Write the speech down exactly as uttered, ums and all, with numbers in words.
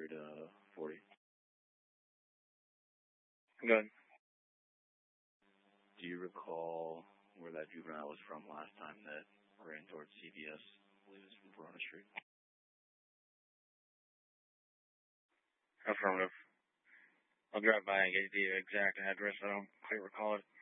hundred forty. Good. Do you recall where that juvenile was from last time that ran towards C V S? I believe it was from Verona Street. Affirmative. I'll drive by and get the exact address. I don't quite recall it.